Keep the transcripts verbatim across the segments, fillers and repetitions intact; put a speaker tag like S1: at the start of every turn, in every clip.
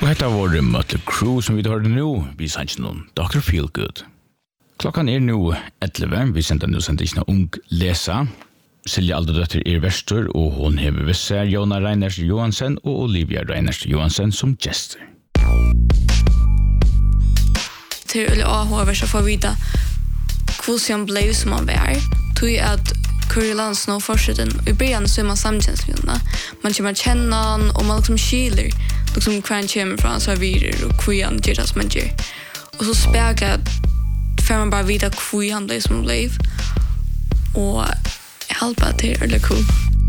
S1: Och detta var det Mötley Crüe som vi hörde nu. Vi sanns någon doktor Feelgood. Klockan är nu elva. Vi sender nu sendisna Ung Läsa. Silja Alderdötter är värstor och hon hever vissar Jonna Reiners Johansen och Olivia Reiners Johansen som gäster.
S2: Till eller A H V så får vi veta hur blev som man var. Tog att Kurlans nå fortsätten i början så är man samkänsligna. Man kommer känna han och man liksom skiler liksom kvar kommer från så vidare och hur han gör det som man gör. Och så speglar för man bara vita hur han blev som blev. Och hjälpa till eller cool.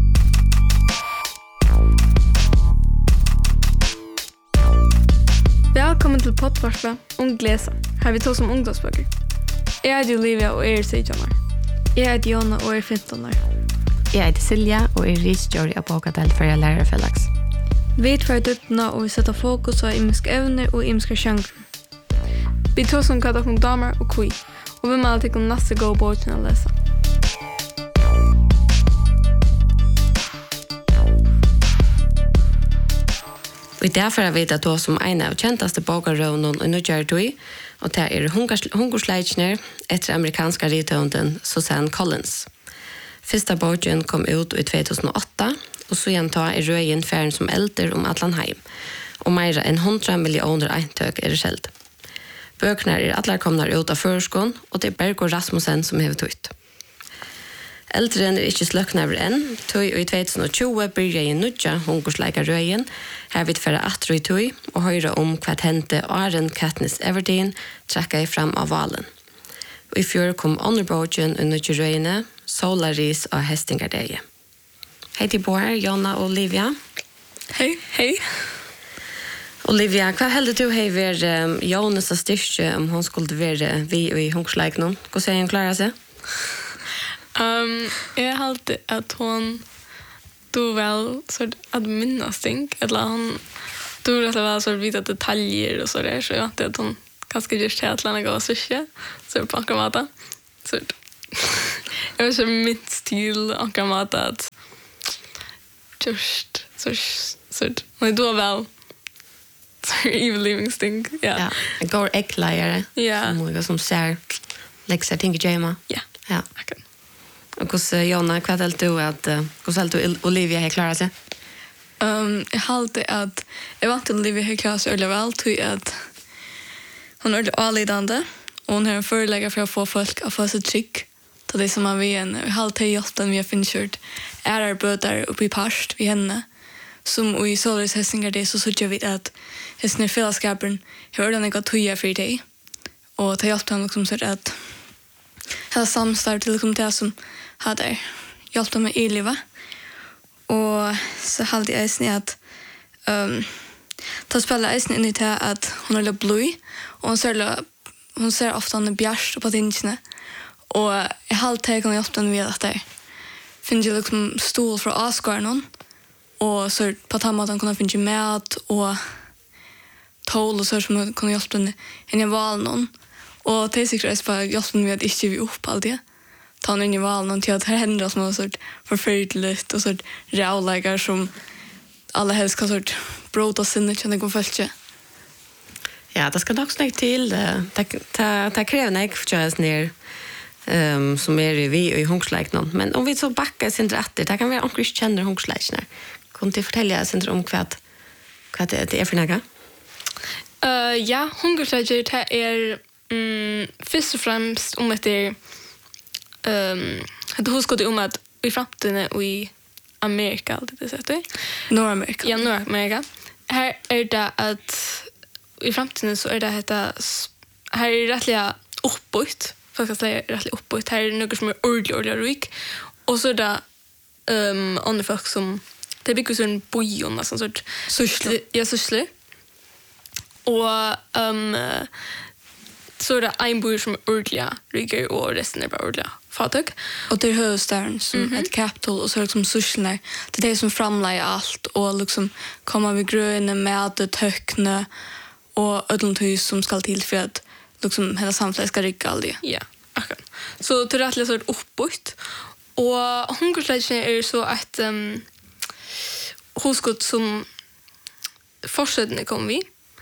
S3: Välkommen till poddvarslä Ung Läsa. Här vi tar som ungdomsböcker. Jag heter Olivia och är sexton år.
S2: Jag heter Jonna och är femton år.
S4: Jag heter Silja och är researcher på Bokadel för jag lärare för lax.
S3: Vi tar dutna och vi sätter fokus på imiska ävner och imiska genrer. Vi tar som kallar om damer och kvi. Och vi måste alltid kunna nästa gå på att läsa.
S4: Och därför har vi det som en av käntaste bokarrövnen i New Jersey och det är Hungersleitner efter amerikanska rithönden Suzanne Collins. Första boken kom ut i tjugohundraåtta och så igen tar i röjen färgen som äldre om Atlanheim. Och mer än hundra miljoner eintök är det skällt. Böckerna är alla komna ut av förskån och det är Berg och Rasmussen som har tagit. Äldren är inte slökna över än. Tog i tjugohundratjugo började i nudja hungersleika röjen. Här vid förra attro i tog och höra om vad hände Aren Katniss Everdeen träcka fram av valen. Och i fjör kom underbogen i nudja röjene Solaris och Hästingardeje. Hej till båda, Jonna och Olivia.
S2: Hej, hej.
S4: Olivia, vad hade du hej vid um, Jonas och styrke om hon skulle vara vi i hungersleiknon? Hur säger hon klara sig?
S2: Um, jag hade att hon då väl så att minnas ting eller hon då rätt väl så vita detaljer och så där så jag inte att hon kanske just helt landa gå så shit så på kamata så jag var så mitt stil och kamata att just så så men då väl så evil living thing ja
S4: ja en går äcklare
S2: ja
S4: som något som ser läxar tänker Jema
S2: ja
S4: ja
S2: okej.
S4: Och hos Jonna, vad är du att hos du Olivia har klarat sig?
S2: Um, jag hade att jag vant till Olivia har klarat sig överallt till att hon är allidande och hon har en föreläggare för att få folk att få sig tryck till det som man vill henne. Jag hade gjort den vi har finnskört är böter uppe i Parst vid henne som i Solaris Hästingar det så såg jag vid att hästen i fällskapen hör den gått höja för dig och ta hjälpt henne liksom så att hela samstarv till liksom det som hade hjälpt mig i livet. Och så hade jag isen att um, ta spela isen in i det att hon är lite blöj och hon ser, hon ser ofta en bjärst på tingarna. Och jag hade tänkt att hjälpa henne vid att det finns ju liksom stol för avskärnon och så på tammat kunna finna mat och tål och så som kunna hjälpa henne in i valen. Och det är säkert bara hjälpt mig att inte vi upp allt det. Ta in i valen och till att det händer som en sort förfärligt och sort rävläggar som alla helst kan sort bråta sinnet känner gå följa.
S4: Ja, det ska också lägga till. Det kräver nägg för att ner um, som är vi i hungersleiknon. Men om vi så backar sin rätter, det kan vara omkring känner hungersleiknar. Kan du fortälja sin om vad, vad det är för något?
S3: Uh, ja, hungersleiknar är Mm, först och främst om att det är um, att huska det om att i framtiden och i Amerika alltid det sättet.
S2: Nordamerika.
S3: Ja, Nordamerika. Här är det att i framtiden så är det detta här är rättliga uppbyggt. För att säga rättliga uppbyggt. Här är det något som är ordentligt ordentligt rik. Och så är det um, andra folk som det bygger sån bojon alltså sort
S2: Sussle.
S3: Ja, sussle. Och um, så är det en bor som är ordentliga ryggar och resten är bara ordentliga fattig.
S2: Och det är huvudstaden som
S3: Mhm.
S2: ett capital och så är det liksom susslarna. Det är det som framlägger allt och liksom kommer vid gröna med töckna och ödlonthus som ska till för att liksom hela samhället ska rygga all det.
S3: Ja, akkurat. Så till rättliga så är det uppbyggt. Och hungersleiknar är så att um, huskot som fortsättning kom vi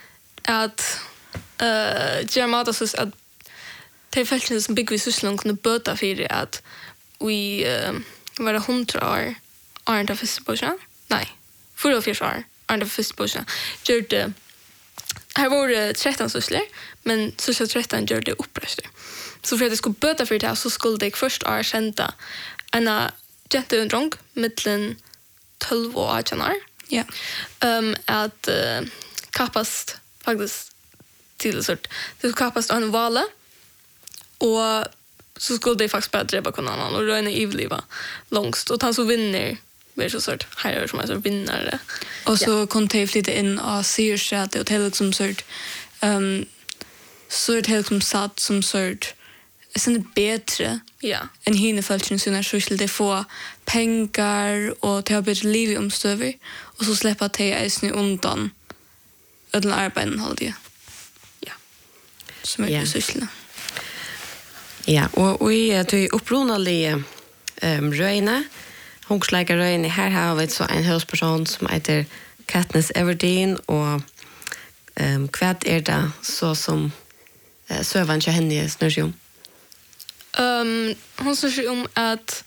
S3: att uh, göra mat så att det fälten som bygger vi Sysslund kunde böta för att vi uh, var det hundra år är inte första på nej fyra och fyra år är inte första på gör det här var det tretton Syssler men Syssler tretton gör det uppröster så för att det skulle böta för det så skulle det först är kända en jätteundrong mellan tolv och arton år.
S2: Ja.
S3: Um, att uh, kapast faktiskt till sort. Det skulle kapast en vala och så skulle det faktiskt bara dreba någon annan och röna ivliva långst och han så vinner med så sort här är som är så vinnare.
S2: Och så ja. Kom det flytta in och ser sig att det är liksom sort um, så är det liksom satt som sort sen bättre
S3: ja.
S2: än hinner följen sina social det få pengar och ta bättre liv i omstöver och så släppa te äsni undan ödlan arbeten håll det.
S3: Ja.
S2: Som är
S4: Ja.
S2: social.
S4: Ja, och vi tog upprunalige um, röjna. Hungersläkare röjna. Här har vi så en husperson som heter Katniss Everdeen och um, kvart är det så som uh, sövan till henne snurrar sig om.
S3: Um, hon snurrar sig om att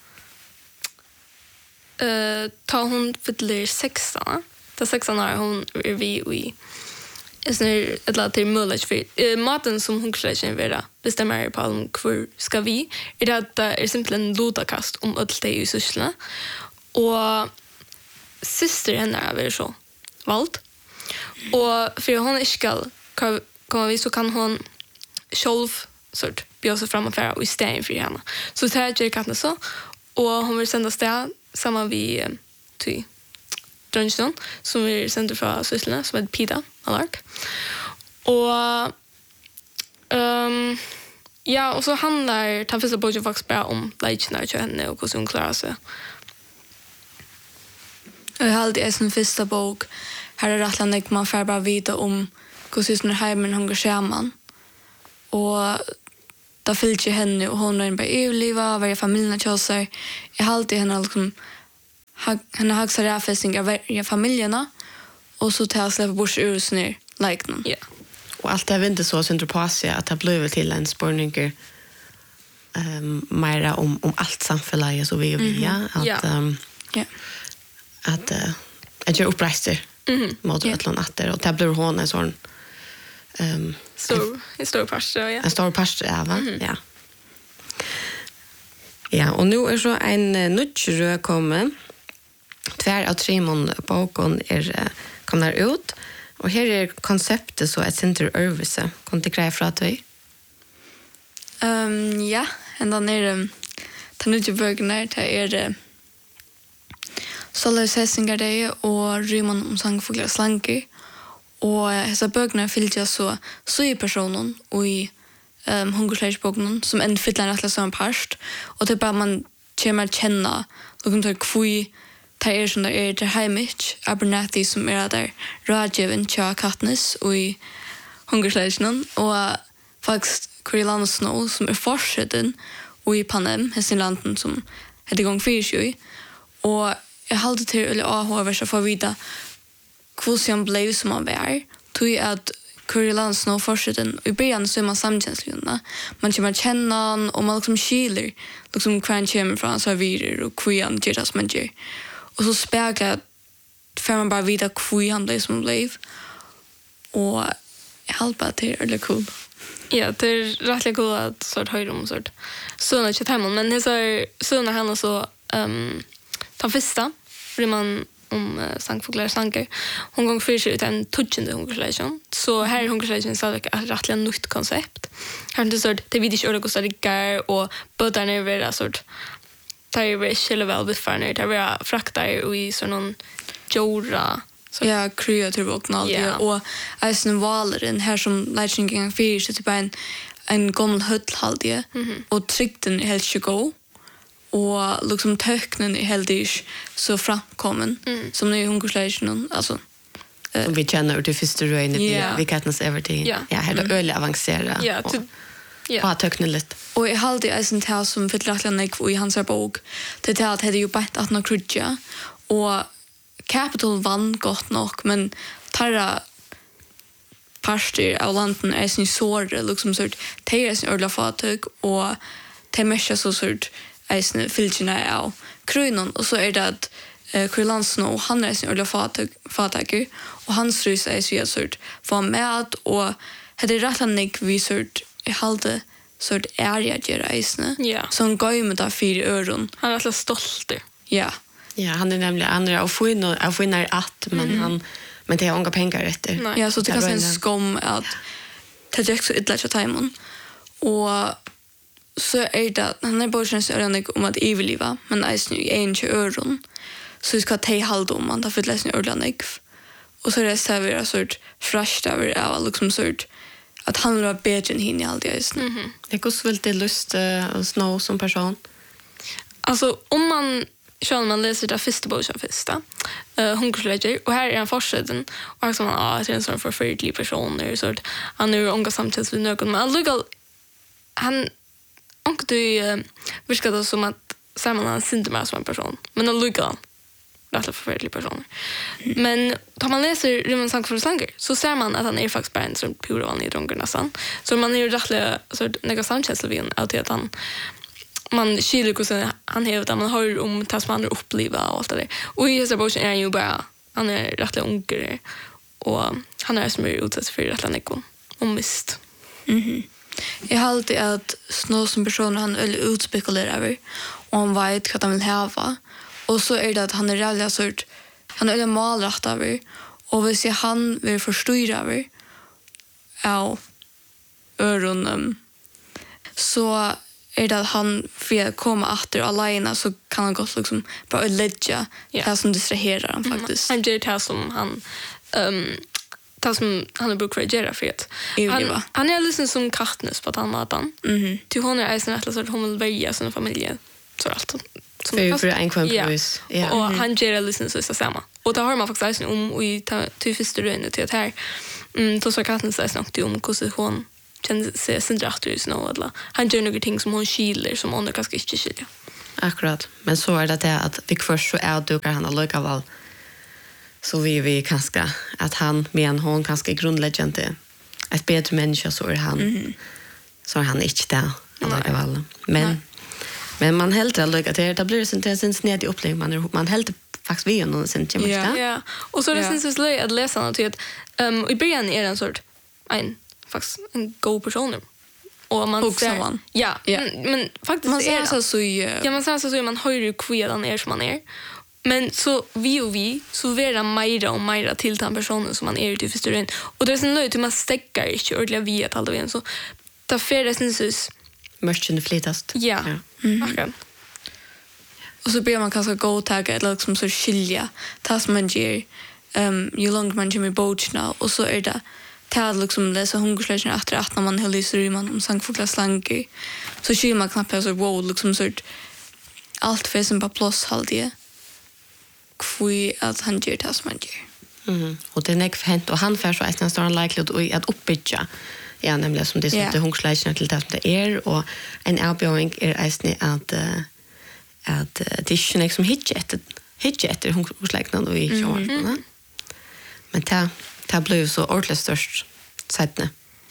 S3: uh, ta hon fyller sexton. Ta sexton år hon är vi i är ett lat till möjligt för uh, maten som hon kläder vara bestämmer på om hur ska vi är det att det är simpelt en lodakast om allt det i Syssla och syster henne är väl så valt och för hon är skall kommer vi så kan hon själv sort bjuda sig fram och färra och istället för henne så tar jag katten så och hon vill sända sted samma vi till Drönston som vi sänder från Syssla som är Pida Alark och um, ja och så handlar ta första boken faktiskt bara om lejknar till henne och hur hon klarar sig.
S2: Jag har alltid en första bok här är rättland att man får bara veta om hur syster hemmen hon går samman och då fyllt ju henne och hon är bara överleva varje familjen till sig. Jag har alltid henne liksom henne har också räffästning av varje familjerna och så tar jag släppa bort ur oss ner liknande.
S3: Ja.
S4: Och allt är väl inte så syndrom på sig att det blir till en spårningar um, mera om, om allt samfället så vi och vi
S3: Mm-hmm.
S4: att,
S3: ja.
S4: um,
S2: Ja.
S4: att, uh, att göra upprejster
S3: Mhm.
S4: mot
S2: Ja.
S4: ett eller annat och det blir hon en sån um,
S3: Stor en stor pastor ja.
S4: en stor pastor ja, va?
S3: Mhm.
S4: Ja. Ja, och nu är så en uh, nutjrö kommen. Tvär av tre mån boken är uh, kommer ut. Och här är konceptet så ett center övelse. Kan du gräva för att vi?
S2: Um, ja, ända ner um, ta nu till bögnar det är det Solar Sessingar det och rymman om sangfåglar slanker och dessa bögnar fyllt jag så så i personen och i um, hungerslägsboken som en fylllar att läsa en parst och det bara man kommer att känna och kommer att kvui det är som det är det här mycket Abernathy som är där rådgiven till Katniss och i hungerslägen och faktiskt Coriolanus Snow som är fortsätten och i Panem, hästen landen som hade gång fyra och jag hade till eller A H versa för vida hur han blev som han var tog att Coriolanus Snow fortsätten i början så är man samkänsligorna man kommer att känna han och man liksom skiler liksom hur han kommer från så vidare och hur han gör det som man gör och så speglar för man bara vita hur han blev som han blev och jag hade bara till det är cool.
S3: Ja, det är rätt cool att sort höra om sort. Såna inte hemma, men det så såna han så ehm ta första för man om uh, sangfåglar sanker. Hon gång för sig ut en touchande hungerslägen. Så här är hungerslägen så ett rättligt nytt koncept. Här det sort det vill ju också riggar och båda ner vara sort tar ju själva väl befärna det var fraktar och i sån någon jorda.
S2: Så ja, kreativ och knall.
S3: Ja.
S2: Och eisen valeren här som Lightning Gang fyra så typ en en gammal höllhaldige
S3: Mhm.
S2: och tryckten är helt go och liksom töknen är helt ish så framkommen
S3: Mm.
S2: som nu hungerslägen alltså
S4: Som vi känner till första röjnet
S2: Ja.
S4: vi Katniss Everdeen.
S3: Ja.
S4: Ja, här är det öliga avancerat.
S3: Ja,
S4: och,
S3: till
S4: och
S3: ja.
S4: har töknat lite.
S2: och jag hade eisen tal som för rättligt och i hans bok det tal hade ju bara att något krutja och Capital vann gott nog men tarra parster av landen är sin såre, liksom sort tejer sin ordla fatug och te mesha så sort är sin fylgina av krunon och så är det att eh, Krylansno och han är sin ordla fatug fatug och hans rys är så sort få med och det är rätt vi sort i halde sort ärja gera isne.
S3: Ja.
S2: Som går med där fyra öron.
S3: Han är rätt stolt.
S2: Ja.
S4: Ja, han är nämligen andra och får in och får in är att men mm. han men det har inga pengar efter.
S3: Nej.
S2: Ja, så det kan vara en skom att ta jag så illa till timon. Och så är det han är bara känns öronig om att eviliva, men är nu en till öron. Så ska ta halt om man tar för läsning öronig. Och så är det servera sort fresh över av liksom sort att han var bättre än hin i allt just nu.
S3: Mhm.
S4: Det går så väldigt lust uh, att sno som person.
S3: Alltså om man Sean man läser det första boken första. Eh Hungersledger och här är han forsiden och som han ah det är en sån förfärlig person där så han är unga samtidigt med någon men alltså han och du viskar det som att ser man han syns mer som en person men han luggar rätt förfärlig person. Men tar man läser Rymmen sank för slanger så ser man att han är faktiskt bara en sån pura vanlig drunken nästan. Så man är ju rätt så några samkänsla vid att han man skiljer hur han hävdar man har om tas man uppleva och allt det där. Och i Hesa Boschen är han ju bara han är rätt ungare och han är som är utsatt för rätt nekon och mist.
S2: Mhm. Jag har alltid att snå som person han är utspekulerar över och han vet vad han vill ha. Och så är det att han är rädd sort han är malrätt över och vill se han vill förstyra över ja öronen så är det att han för komma efter alena så kan han gott liksom bara lägga
S3: Ja.
S2: det som distraherar han faktiskt.
S3: Han gör det som han ehm det som han är brukar göra för att
S2: Evliva.
S3: han, han är liksom som Katniss på att han matan.
S2: Mhm.
S3: Till hon är ensam att hon vill välja sin familj så allt som
S4: För för en kompis.
S3: Ja.
S4: Ja.
S3: Och han gör det liksom så så samma. Och det har man faktiskt också om och i till första rönen till att här mm då så Katniss säger något om hur hon känner sig sin drachtrus nå eller han gör några ting som hon skiler som hon kanske inte skiljer.
S4: Akkurat. Men så är det det att vi först så är dukar han allika väl. Så vi vi kanske att han men hon kanske grundläggande ett bättre människa så är han. Mm. Så är han inte där allika väl. Men Nej. Men man helt allika det det blir sånt sen sned i upplägg man man helt faktiskt vi någon sen till
S3: Ja. Ja. Och så är det sen så slöj att läsa något att ehm i början är det en sort en faktiskt en god person. Och man
S2: Och
S3: ser
S2: man.
S3: Ja,
S2: Ja.
S3: Men, men faktiskt
S2: Man
S3: är
S2: ser
S3: det-
S2: så så ju
S3: Ja, man säger så så man hör ju kvedan är som man är. Men så vi och vi så vera mera och mera till den personen som man är ute i förståen. Och det är sen löjt till man stäckar inte ordentligt vi att alla igen så ta färre sen så
S4: mörken flytast.
S3: ja.
S2: Mhm.
S3: Akkurat.
S2: och så blir man kanske gå och tagga eller liksom så skilja tas man ger ehm ju långt man kommer bochna och så är det ta liksom läsa hungerslägen efter att när man höll i sig man om sankfugla slanker så skiljer man knappt så wow liksom så allt för som på plats halde kvui att han gör tas man gör.
S4: Mhm. Och det är näck hänt och han för så är nästan likely att uppbygga. Ja, nämligen som det som
S2: Ja.
S4: det hungerslägen till det som det är och en erbjudning är nästan att uh, att uh, det är inte som hitchet hitchet hungerslägen och i sjön. Men det det blev så ordentligt störst sättne.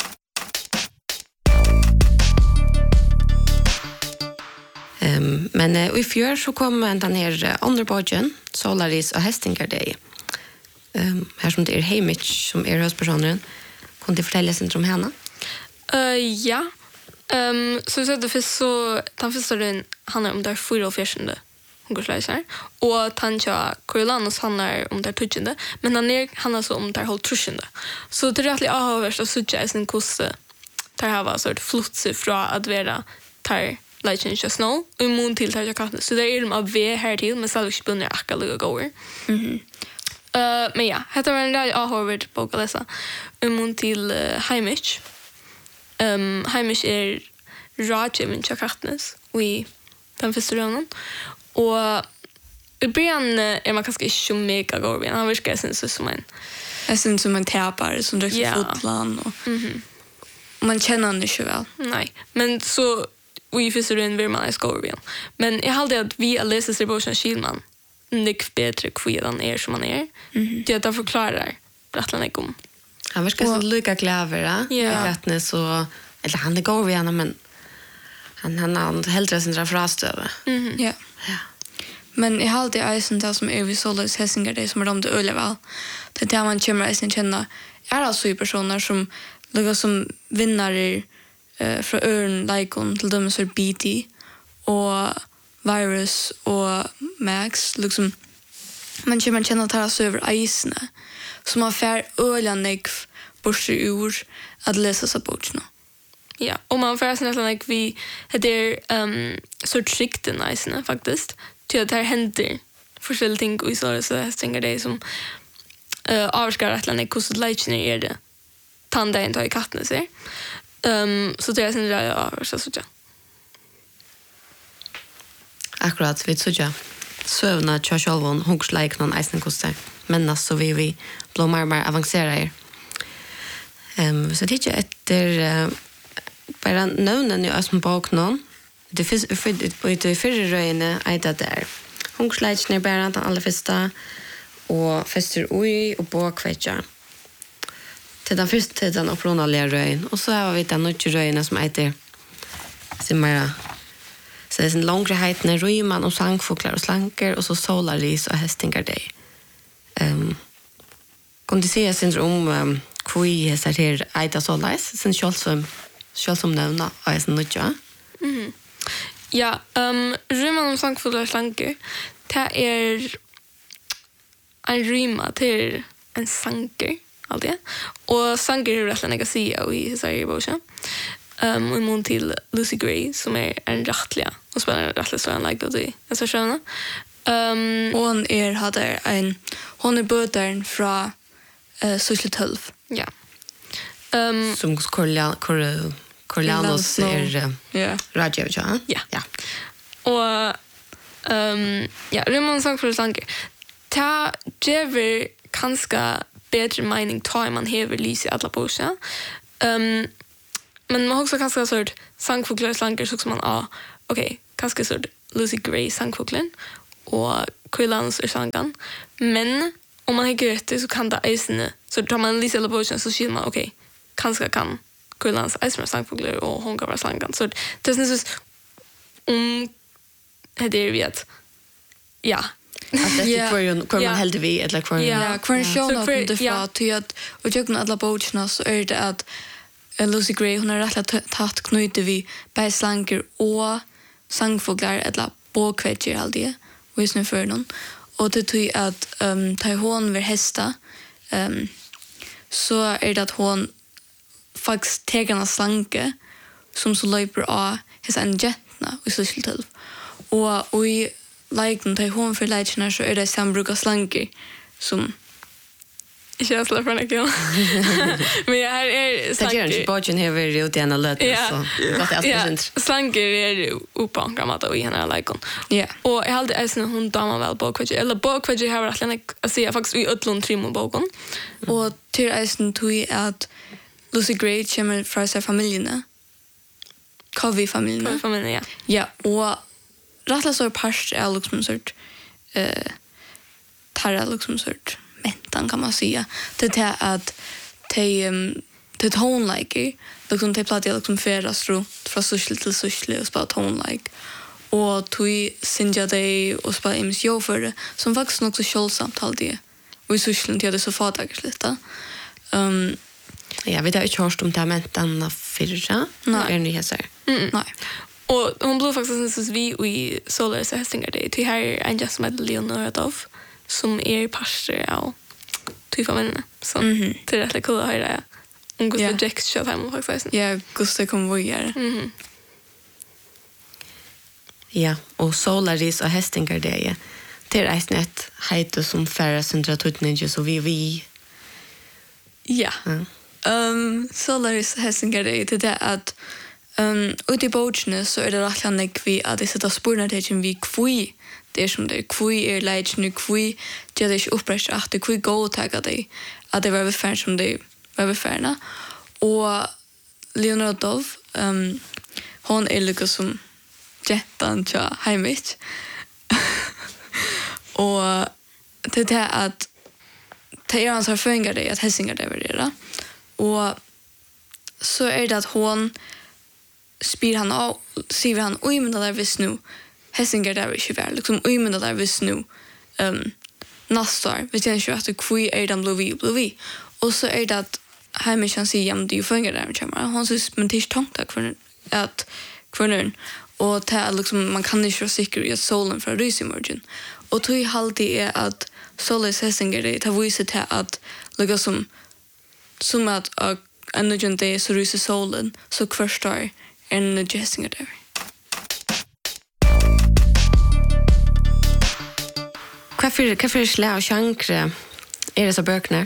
S4: Um, men uh, i fjör så kom den här uh, underbodgen Solaris och Hestinger Day. Um, här som det är Heimich som är huspersonen. Kunde du fortälja sig om henne?
S3: Uh, ja. Ehm så så det för så den första den handlar om där fyra och fjärde hungersläger och Tanja Coriolanus handlar om där tjugande men han är han alltså om där håll trusende. Så det är rättligt avhörst och så är sin kosse där har var sort flutse från att vara tar Legend of Snow och immun till tar jag katten. Så det är de av V här till men så inte bunnar akka lugga går.
S2: Mhm.
S3: Eh men ja, det var en där avhörd bok att läsa immun till uh, Heimich. Ehm um, Heimich är Rajimin Chakatnes i den första ronden. Och i början är man kanske inte mega god. Han verkar sen så som en
S2: Jag syns som en täpare som dricker
S3: Ja.
S2: fotland och
S3: mhm
S2: man känner honom inte väl.
S3: nej, men så och i första ronden vill man skåra igen. Men jag hade att vi har läst sig på som Kilman. Nick bättre kvidan är som man är.
S2: Mhm.
S3: Det att förklarar rättlan om.
S4: Han verkar så lika kläver,
S3: Ja.
S4: Katne så eller han är går vi men han han han hellre sin dra frastöve.
S3: Mhm.
S2: Ja.
S4: Ja.
S2: Men i halde eisen det som är vi såldes hässingar det som är de det öle väl. Det där man kommer eisen känna är alltså ju personer som lukar som vinnare eh från örn Lycon till dem så B T och Virus och Max liksom man kommer känna att det är över eisen som har fär ölaneg borste ur att läsa så boken.
S3: Ja, och man får nästan like vi det är um så skikt nice faktiskt. Till att det händer forskjellige ting och så så jag tänker det som eh avskar att landa kusut lightning är det. Tanda inte i katten så. Ehm så det är sen där ja så så ja.
S4: Akkurat vid så ja. Sövna Charles Hungerslike någon isen kostar. Men alltså vi vi blir mer mer avancerade. Ehm så det är efter bara nånen ju som bak någon. Det finns för det för röjne äta där. Hungerslike bara den allra första och fester oj och bakvetja. Till den första tiden och från alla röjn och så har vi den nya röjna som äter som mera så det är en långre height när röjman och sangfåglar och slanker och så solaris och hästingar dig. Ehm Kan du säga sin om um, kvui är här äta solaris sen själv som själv som nämna är sen nya.
S3: Mhm. Ja, ehm rymman om sangfåglar slanker. Det är en rymma till en sanker allt det. Och sanker är rätt lägga sig i Sverige boken. Ehm um, i mån till Lucy Gray som är en rättliga och spelar en rättlig så en like det. Jag ska köra. Ehm
S2: Hon är hade en hon är bödern från eh Social tolv.
S3: ja. Ehm
S4: Som Corlean Cor Corleanos är
S2: Ja.
S4: Rajev ja.
S3: Ja.
S4: Ja.
S3: och ehm ja, rymman sangfåglar slanker. Ta Jever kanske bättre mening tar man hever lyse alla på sig. Ehm men man har också kanske sort sangfåglar slanker så som man ah okej, okay, kanske sort Lucy Gray sangfågeln och Quillans är sangan. Men om man har rätt så kan det isen så tar man lyse alla på sig så ser man okej, okay, kanske kan Quillans isen sangfåglar och hon kan vara sangan. Så det är så om det är vet. Ja.
S4: Att det
S2: Ja.
S4: är kvar kvar
S3: Ja.
S4: man helt vi eller kvar.
S2: Ja, kvar show
S3: Så
S2: något
S3: för-
S2: det
S3: ja.
S2: fra till att och jag kan alla bochna så är det att eh, Lucy Gray hon har rätt tatt knyte vi bei slanker och sangfåglar eller båkvetjer all det. Och just nu för någon. Och det tror jag att ehm ta hon ver hästa ehm så är det att hon faktiskt tar en slanke som så löper av hos en jetna i social tolv. Och och i liken till hon för legender så är det sambruka slanker som
S3: Ikke jeg slår for en ekkel. Men jeg her er
S4: Det gör
S3: slanker.
S4: inte Bojen har varit ute en löt
S3: Ja.
S4: så. Gott att
S3: Ja,
S4: det
S3: slanker er uppankra mat og i henne er likon.
S2: ja.
S3: Og jeg halde eisen hun damer vel bokvedje. Eller bokvedje har vært lenge, jeg sier faktisk i utlån trim og boken.
S2: Og til eisen tog jeg at Lucy Gray kommer fra seg familiene. Covey-familiene.
S3: For familien, ja.
S2: Ja, og rettelig så er parst er liksom sort eh, tar er liksom sort mentan kan man säga. Det är att de um, de tone-like liksom de platt liksom färdas runt från social till social och spela tone-like. Och tog synja dig och spela M C O för det som faktiskt också självsamt all det. Och i social till det så fattigt lite. Um,
S4: Ja, vi har inte hört om det här med denna fyrra.
S2: Nej.
S4: Är ni här så här?
S3: Mm.
S2: nej.
S3: Og hun ble faktisk synes vi i Solaris og Hestinger Day. Til her er en jazz med Leonora Dove, som er parster av tog familiene. Så
S2: Mhm.
S3: det er rettelig cool å høre. Hun går
S2: Ja.
S3: til Jax kjøtt hjemme faktisk.
S2: Ja, Gustav kom vågare.
S3: Mhm.
S4: Ja, och Solaris och Hestingar det är. Det är ett nät heter som färre centra tutninge så vi vi.
S2: Ja.
S4: Ja.
S2: Um, Solaris Hessinger det är det att um, ute i båtene så är det rätt landet vi att det sätter spårna till vi kvui. Det är som det kvui är legend kvui. Det är inte upprest att det kvui gå tagga det. Att det var färd som det var färna. Och Leonora Dove um, hon är lika som jättan tja hemmet. Och det är det att det är hans erfarenheter det att Hessinger det var det. Och så är det att hon spyr han av, säger han, oj men det där visst nu. Hessinger där är inte väl, liksom, oj men det där visst nu. Um, nästa år, vi känner ju att det kvi är den blå vi, blå vi. Och så är det att hemma kan säga, ja men det är ju fungerar där med kämmar. Hon säger, men det är inte tankt för att kvinnor. Och det är liksom, man kan inte vara säker i att solen för att rysa i morgon. Och det är alltid är att solen Hessinger, det har visat till att lika som, som att uh, en nödvändig dag så ryser solen, så kvarstar en nödvändig Hessinger där.
S4: Vad för slag och genre är det så böcker?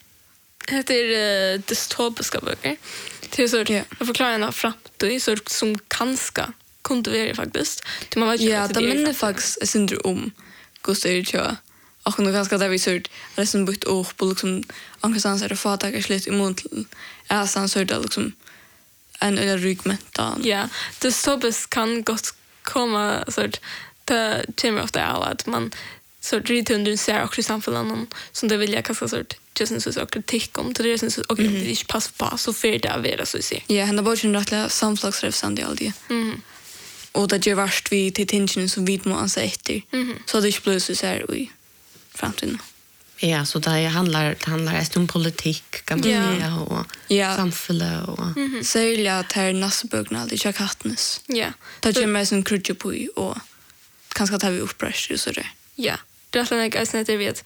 S3: Det är uh, dystopiska böcker. Det är så att
S2: yeah.
S3: jag förklarar en framtid så som kanske kunde vara faktiskt. Det man vet ju
S2: Ja,
S3: att
S2: det
S3: är
S2: minner faktiskt ett syndrom om Gustav Erikö. Och nu ganska där vi såg att det som bytt upp och liksom ankastans är det fattar slut emot äsan så det liksom en eller ryggmättan.
S3: Ja, dystopiskt kan gott komma så att det kommer ofta av att man så lite under ser också samhällen som det vill jag kasta sort just så så kritik om till det syns okej det är inte pass på så för det är så se.
S2: Ja, han har bara en rättla samslagsrefsande all det.
S3: Mhm.
S2: Och det gör vart vi till tensionen som vi må anse efter.
S3: Mhm.
S2: Så det är plus så här i framtiden.
S4: Ja, så det handlar det handlar mest om politik kan man
S3: Ja.
S4: säga och
S2: Ja.
S4: samhälle och
S2: Särskilt att här nästbögna alltid jag kattnes.
S3: Ja.
S2: Det gör mig som krutje på i och kanske tar vi uppbräst och så där.
S3: Ja. Det är like as net vet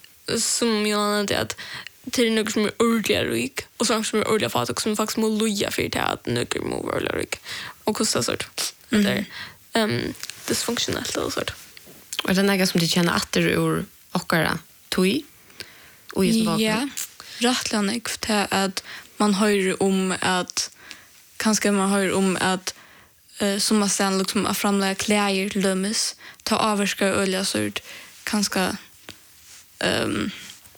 S3: som jag nämnde att till något som är ordentligt rik och sånt som är ordentligt fattigt som faktiskt må loja för det att något må vara rik och kostar sort. Det är ehm dysfunktionellt och sort.
S4: och det är något som de känner att det ur ochara tui och just vad.
S2: Ja, rättlandig till att man hör om att kanske man hör om att uh, som man sen liksom att framlägga kläder lömmes ta avvarska olja så ut kanske um,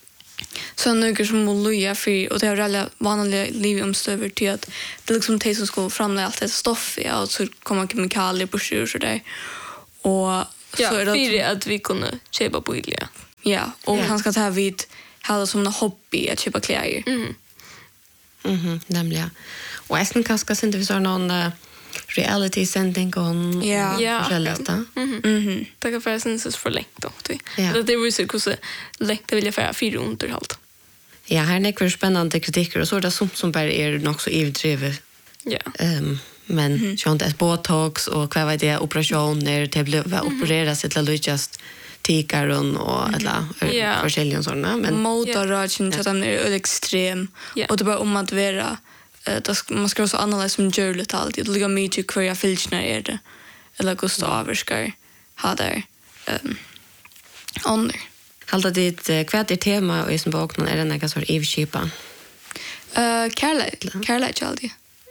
S2: så några som må loja för och det är väldigt vanliga livomstöver till att det liksom det som ska framlägga allt det stoff ja, och så kommer kemikalier på sig och så där och
S3: Ja,
S2: så är det
S3: för det att vi kunde köpa på Ilja.
S2: ja och
S4: Ja.
S2: kanske ta vid ha det som en hobby att köpa kläder.
S3: Mhm.
S4: Mhm, nämligen. Och jag skulle kanske se inte vi så någon uh, reality sändning om
S2: Ja.
S3: Ja.
S4: föräldrarna.
S3: Mhm.
S2: Mhm.
S3: Det kan vara sen så för länge då.
S4: Ja.
S3: Det det vill så hur så länge det vill jag för fyra underhållt.
S4: Ja, här är det spännande kritiker och så är det sånt som bara är nog så överdrivet.
S3: Ja.
S4: Um, men mm. så inte ett botox och vad vet det operationer det blev mm. operera sig till att just tikaron och alla
S3: Ja.
S4: försäljning och såna men
S2: Motorragen så att den är extrem
S3: Ja.
S2: och det bara om att vara eh, då ska, man ska också analysera som gör lite alltid det ligger mycket kvar jag filchnar är det eller Gustav Averskar ha där um, under
S4: halta dit uh, kvart är tema i som bakgrund är det några sorts evskipa.
S2: uh, kärlek kärlek alltid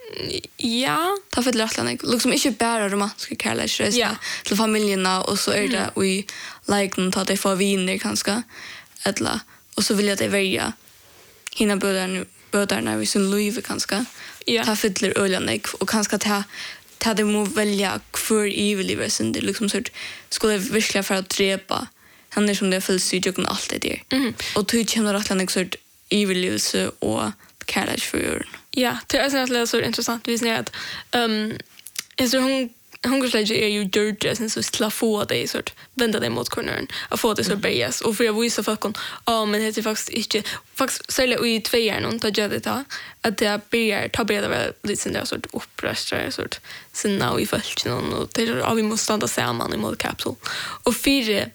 S3: Ja.
S2: ta för rättlandig liksom inte bara romantiska kärlek det
S3: Ja.
S2: till familjerna och så är det vi like ta det för viner kanske eller och så vill jag det välja hinna böder nu böder när vi sin liv kanske
S3: Ja.
S2: ta fyller öljanek och kanske ta ta det må välja för evil sen det liksom så skulle verkligen för att drepa han är som det fylls ju och allt det där
S3: Mhm.
S2: och tu känner att han så evil och kärlek för ör.
S3: Ja, det är så så intressant vi ser att ehm så hon hungersläge är ju dirty sen så slå få det sort vända det mot cornern och få det så bias och för jag visar folk om ja men det är faktiskt inte faktiskt sälja i två år någon tar jag det ta att det blir ta blir det lite sen där sort uppröstra sort sen now i fallet någon och det är vi måste stanna samman i mot kapsel och fyra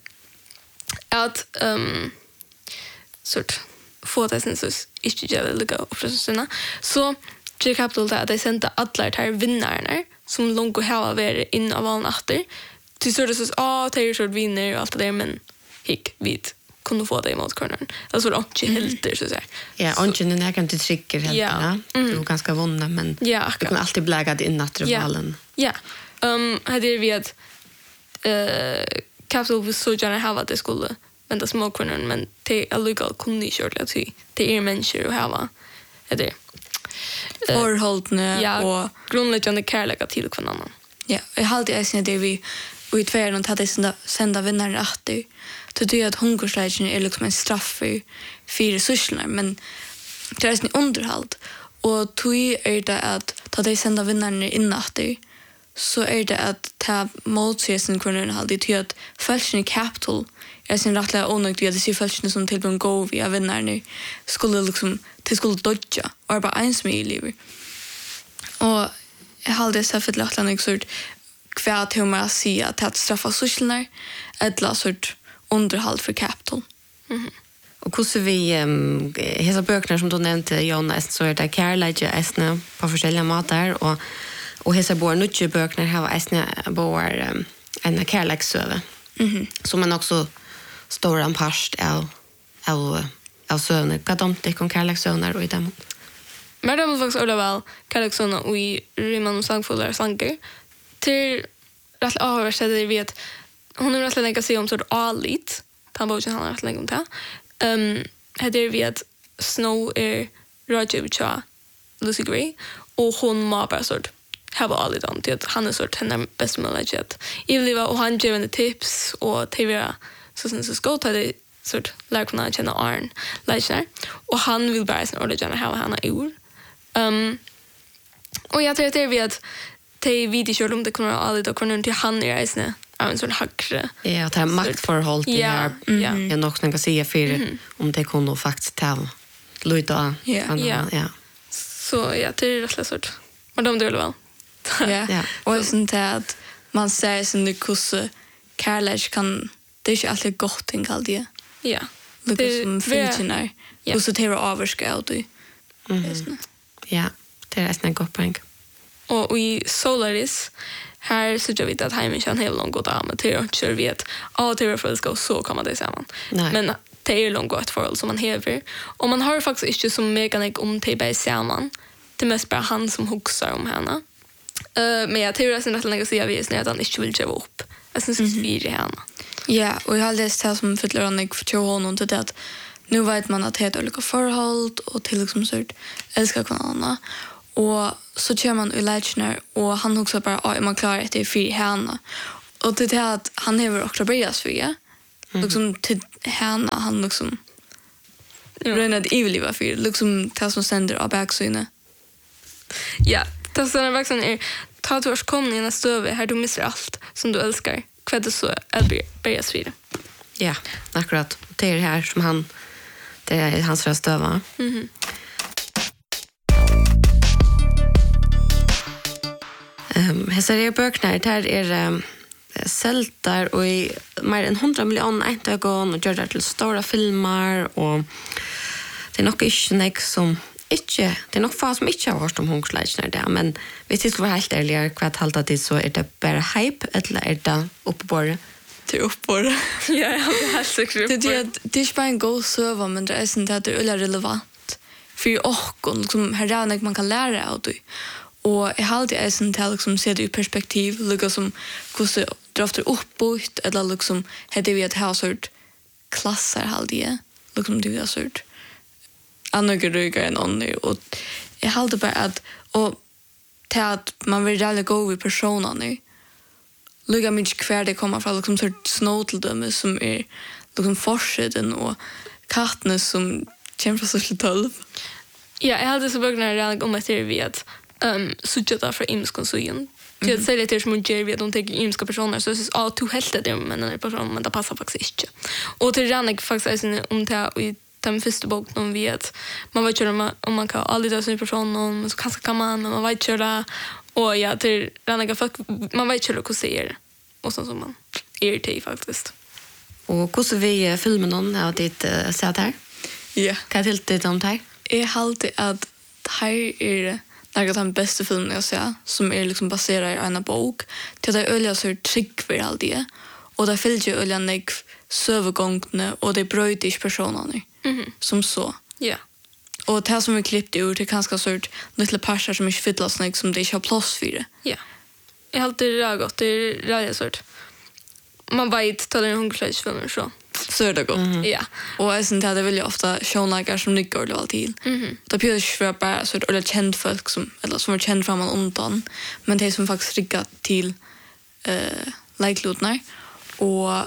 S3: att ehm sort få det sen så inte jag det lika uppröstra så J Capital där de sände alla de här vinnarna som långt och hela var in av alla natter. Till så det så ah Taylor Swift vinner och allt det där men hick vid kunde få det emot cornern. Alltså det inte helt så där.
S4: Ja, och inte när kan inte trigger helt
S3: Ja.
S4: ja. Du är ganska vunna men
S3: Ja,
S4: du
S3: akkurat.
S4: kan alltid bläga in nattrivalen.
S3: Ja. Ehm hade vi att eh Capital was så gärna ha att det skulle vända små cornern men det är legal kunde inte köra det det är människor och ha det
S2: Förhållne
S3: ja
S2: och
S3: grundläggande kärlek till kvar annan.
S2: ja, jag har alltid ägna det vi och i tvär och hade sända sända vinnare att det det är att hungerslägen är liksom en straff för fyra sysslor men det är en underhåll och tog är det att ta dig sända vinnarna in efter så är det att ta motsägelsen kvar det till att följen i Capital är sin rättliga onödigt att det ser följen som till en go via vinnarna skulle liksom till skulle dodja och bara en som i livet och jag hade så för att lägga sort kvar till mig att säga att att straffa socialnar ett sort underhåll för Capital.
S3: Mhm.
S4: Och hur vi um, hela böckerna som du nämnde Jonas så är det kärlek äsna på olika matar och och hela bor nutje böckerna har äsna bor um, en kärleksöve.
S2: Mhm.
S4: Som man också står en past av av av söner. Vad de det kon kärleksöner och i dem.
S3: Men det var faktiskt alla väl Kalexona och i Ryman och Sangfullare sanger. Till rätt avhörsätt det vet hon är rätt länge se om så allit. Han var ju han rätt länge om det. Ehm hade vi att Snow är Roger Cha Lucy Gray och hon må bara sort have all it on till att han är sort henne bäst möjlighet. Ivliva och han ger henne tips och tv så sen så ska ta det sort lär kunna känna Arn lägger och han vill bara sen ordet gärna ha henne ur. Um, och jag tror att det är vi att det vid kör om det kommer aldrig då kommer till han i resan en sån hackre.
S4: Ja, det är maktförhåll det här.
S3: Ja.
S4: Jag nog ska säga för om det kunde faktiskt ta Luita.
S2: Ja.
S3: Ja.
S4: Ja.
S3: Så ja, det är rätt sort. Men de det väl.
S2: Ja.
S4: Ja.
S2: Och sånt här att man säger sen det kusse kärlek kan det är inte alltid gott ting all det.
S3: Ja.
S2: Det som
S3: det-
S2: finns
S3: Ja.
S2: och så det är avskärd du.
S4: Mhm. Ja, det är en god poäng.
S3: Och i Solaris här så jag vet att Heimen kan hela långt av med till och kör vet att det för ska så kommer det samman.
S4: Nej.
S3: Men det är långt ett förhåll som man häver. Och man har faktiskt inte så mekanik om det bara samman. Det är mest bara han som huxar om henne. Uh, men jag tror att det är längre att säga vi att han inte vill ge upp. Jag syns mm-hmm. vi är henne.
S2: Ja, och jag har läst här som fyller han inte för honom till det att nu vet man att det är olika förhåll och till liksom sort älskar varandra. Och så kör man i Lechner och han också bara att oh, man klarar det för henne. Och det är att han har också börjat för det. Mm. Liksom till henne han liksom rönade ivliga för liksom det som sänder av backsyne.
S3: Ja, det som är verkligen är ta du års kom in i stöve här du missar allt som du älskar. Kvädde så är börjas för det.
S4: Ja, akkurat. Det är det här som han det är hans röst öva.
S3: Mhm.
S4: Ehm, hesa är böckerna där är um, sältar och i mer än hundra miljoner eintögon och gör det till stora filmer och det är nog inte nek som inte, det är nog få som inte har hört om hungersleikene där, men hvis det skulle vara helt ärliga kvart halta det så är det bara hype eller är det uppborre?
S2: Till uppbord.
S3: Ja, jag har helt säkert.
S2: Det är att det är inte bara en god söva men det är sånt att det är relevant för och liksom här är det man kan lära av det. Och jag har alltid är sånt här liksom se det i perspektiv lika som hur det draftar uppbort eller liksom hade vi ett här sort klasser halvdje liksom det är sort andra ryggar än andra och jag har alltid bara att och till att man vill rally gå vid personerna lugga mig kvar det kommer från liksom sort snåteldöme som är liksom forsiden och kattene som kommer från social tolv.
S3: Ja, jag hade så böckerna redan om att det är vi att um, sujata för imskon sugen. Till att säga lite som att ger vi att de tänker imska personer så är det att helt det men en person men det passar faktiskt inte. Och till redan faktiskt är om det i den första boken om vi att man vet inte om man kan aldrig döda sin person men så kanske kan man men man vet inte det. Och ja, till redan man vet inte hur det ser och sånt som man är till faktiskt.
S4: Och hur vi filmen om har dit uh, sett här?
S2: Ja.
S4: Kan till det om det här?
S2: Jag har alltid att här är några av de bästa filmerna jag ser som är liksom baserad i en bok till att det öliga så är trygg för allt det och det fyllt ju öliga nek sövegångna och det bröt inte personerna
S3: Mhm.
S2: som så.
S3: Ja.
S2: Och det här som vi klippte ur till ganska sort lilla parsar som inte fyllts nek som det inte har plats för det.
S3: Ja. Jag har alltid rögat, det är rätt sort. Man vet ta den hungersleikfilmer så.
S2: Så är det gott.
S3: Ja.
S2: Och jag syns att det vill ju ofta showlagar som ligger det alltid.
S3: Mhm.
S2: Det blir ju för bara så eller känd folk som eller som är känd från undan, men det är som faktiskt riggat till eh likelotnar och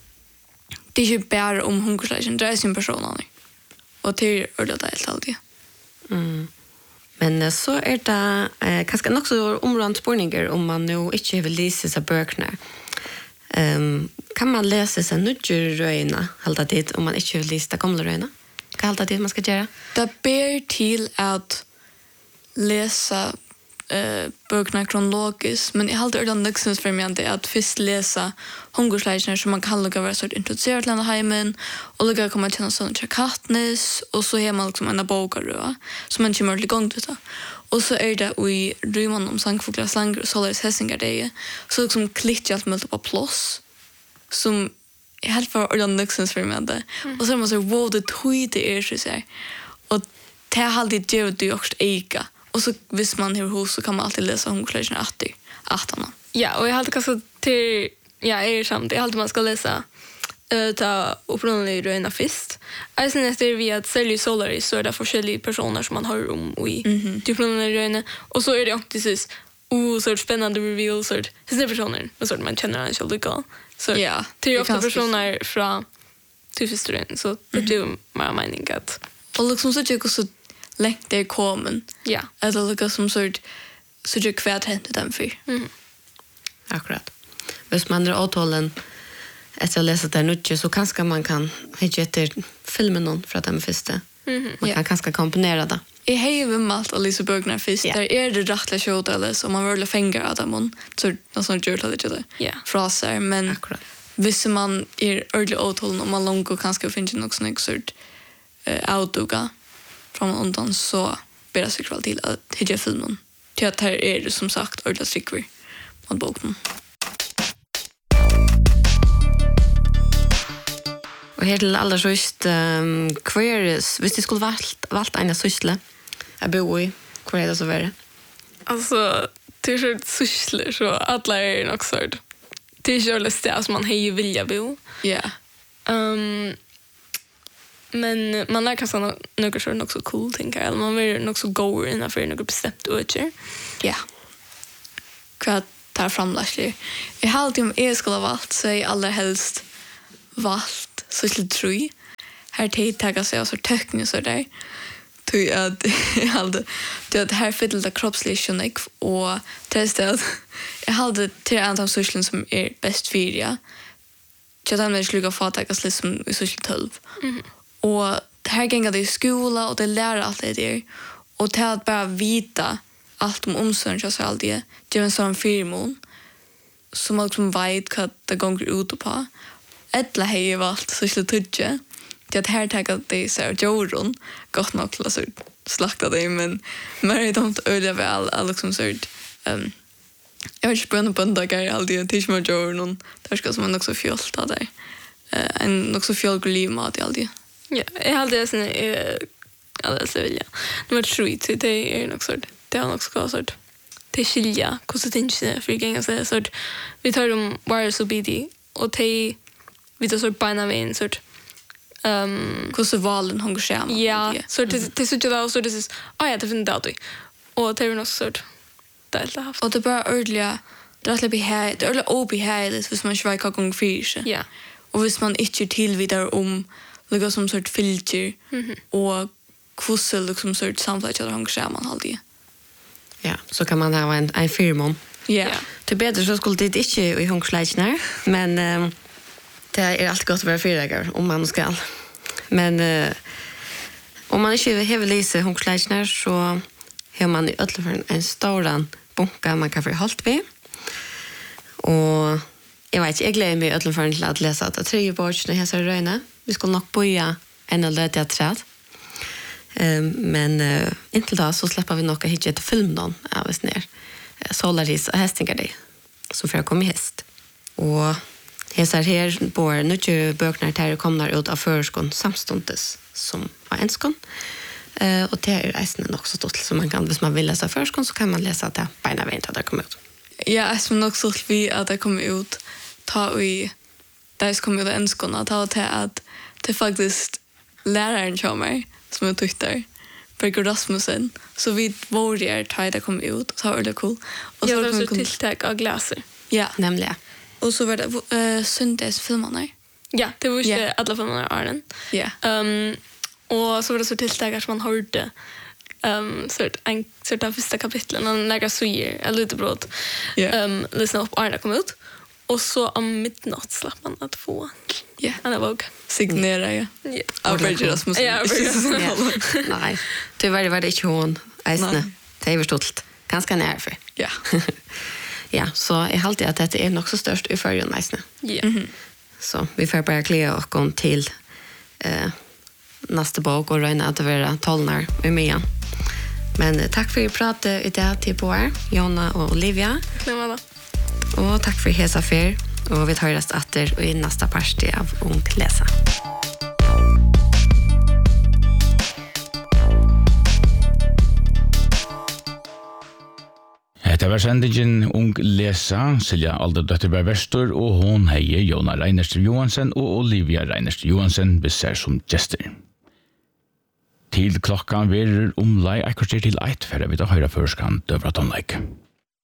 S2: det är ju bara om hungersleikjen det är sin personer. Och det är det helt alltid.
S4: Mm. Men eh, så är det eh, kanske nog så områdande spårningar om man nu inte vill läsa sig böckerna. Um, kan man läsa sig nudger röjna halta tid om man inte vill läsa gamla röjna? Vad halta tid man ska göra?
S2: Det ber till att läsa eh böckerna kronologiskt, men jag har alltid den nöksensfrämjande att först läsa hungersleikner som man kan lugga vara så introducerad till heimen och lugga komma till någon sån Katniss och så är man liksom en bokar så man kommer till gång till det. Och så är det i ryman om Sankfuglar slanger och Solaris Hessingar det så liksom klickar allt möjligt på plats som är helt för den nöksensfrämjande. Mm. Och så är man så wow det tog det är så säger. Och det har alltid gjort det också eka. Och så hvis man hur hos så kan man alltid läsa hungersleikner åttio arton.
S3: Ja, och jag har alltid kanske till ja, är samt. Jag har alltid man ska läsa uh, ta upprunnlig röjna fist. Jag sen efter vi att sälja Solaris så är det forskjelliga personer som man hör om och i
S2: Mm-hmm.
S3: typ upprunnlig röjna. Och så är det också precis oh, så spännande reveal så det är personer men så man känner en själv lika. Så
S2: ja,
S3: det är ofta personer från typ historien så det blir mer mening att
S2: och liksom så tycker så längt det kommer.
S3: ja.
S2: Eller lika som sort så jag kvärt hänt den för.
S3: Mm.
S4: Akkurat. Hvis man är åtålen efter att läsa det nu så kanske man kan hitta efter filmen någon för att den första.
S3: Mhm.
S4: Man kan kanske komponera det.
S2: I hej malt och Lisa Bögner först.
S4: Ja.
S2: Där är det rättla show eller så man vill fänga av dem så någon sån gjort lite det.
S3: Ja.
S2: Fraser men
S4: Akkurat.
S2: hvis man är early åtålen och man långt och kanske finns något sån sort eh autoga från undan så ber jag sig kväll till att hitta filmen. Till att här är det som sagt ordentligt strickor mot boken.
S4: Och helt till allra sist um, queers, hvis du skulle valt valt en syssle att bo i, hur är det så värre?
S3: Alltså till så sysslar så alla är nog så till så det som man hej vilja bo.
S2: Ja.
S3: Um, men man är kanske något så också cool tänker jag. Man vill nog så gå in för något bestämt utgör.
S2: Ja. Vad tar framlagt det. I halvtid om jag skulle ha valt så är jag allra helst valt så till tro. Här tid tagar sig så töckning så där. Tog att jag hade det här fiddlade kroppsligen och testade att jag hade tre antal sysslor som är bäst för ja. Jag hade med sluga fattakas liksom i syssel tolv.
S3: Mhm.
S2: Och det här gänga det i skola och det lär allt det där. Och det att bara vita allt om omsorgen så allt det. Det är en sån firmon som man liksom vet vad det går ut på. Ettla hej valt så skulle tudje. Det att här tagat det så här jorden gott nog till så slakta det men men det inte öliga väl all liksom så ehm jag har ju sprunit på en dag i all det tisch med jorden där ska som också fjolt där. Eh en också fjolt liv mat i all det.
S3: Ja, jag hade det sen eh alltså vilja. Det var sweet så det är nog så det har nog ska så det skilja kostnaden för gänga så så vi tar dem wires B D och te vi tar så på en en sort ehm
S2: Hur så valen hon skärm.
S3: ja så det det så det så det är ah ja det finns det då och det är nog så det är haft
S2: Och det bara ordliga det är lite här det är lite obi här det vis man schweika gång fiske.
S3: ja
S2: Och vis man inte till vidare om lika som sort filter
S3: mhm
S2: och kussel liksom sort samtidigt att hon skärm man alltid.
S4: Ja, så kan man ha en, en firma.
S2: Ja.
S4: Till bättre så skulle det inte i hungersleikner, men um, det är alltid gott att vara fyragar om man ska. Men uh, om man inte har läst hungersleikner så har man i ödleförn en stor bunka man kan få hållt vid. Och jag vet inte, jag gleder mig i ödleförn till att läsa att tre böckerna här röjna. Vi skulle nog börja en eller det träd. Um, men uh, intill då så släpper vi nog hit ett film då av oss ner. Uh, Solaris och Hestingar det som får komma i häst. Och hesar här på nu böckerna där kommer ut av förskon samstundes som var enskon. Uh, och det är resten också stort som man kan, hvis man vill läsa förskon så kan man läsa det beina vägen att det kommer ut.
S2: Ja, jag som nog så vi att det kommer ut ta i där ska kommer ut enskon att ta till att det faktiskt läraren kommer som jag tyckte Berger Rasmussen så vi vågar ta det kom ut så var det cool
S3: och
S2: så
S3: så
S2: var
S3: var
S2: det
S3: så tilltag av glaser
S2: ja
S4: Nämligen.
S2: och så var det uh, söndagsfilmerna
S3: ja det var ju
S2: Ja.
S3: alla filmerna är den
S2: ja
S3: ehm och så var det så tilltag som man hörde um, sort en sort av första kapitlen han lägger suger en lite brott.
S2: Ja.
S3: Um, lyssna upp Arna kom ut. Och så om midnatt slapp man att få.
S2: Ja.
S3: Han är våg.
S2: Signera, ja.
S3: Ja.
S2: Av Bridget Rasmussen.
S3: Ja, Bridget.
S4: Ja. Nej, tyvärr var det inte hon. Eisne. Det är förstått. Ganska närför.
S2: Ja.
S4: Ja, så jag har alltid att det är nog så störst i förrjun Eisne.
S3: Ja.
S4: Så vi får bara kläda och gå till eh, nästa bok och röna att vara tolnar med mig. Men eh, tack för att prata i det till på er, Jonna och Olivia.
S3: Klämma
S4: Och tack för hesa för och vi tar oss åter i nästa parti av Ung Läsa.
S1: Det var sendingen Ung Läsa, Silja Alderdøtter Verstor, og hon heier Jonna Reinerstad Johansen og Olivia Reinerstad Johansen besær som gjester. Til klokkan verer omlai akkurat til eit, for jeg vil da høyre først kan døvra tonleik.